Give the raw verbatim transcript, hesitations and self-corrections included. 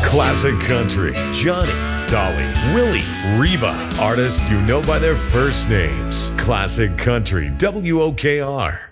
Classic Country, Johnny, Dolly, Willie, Reba. Artists you know by their first names. Classic Country, W O K R.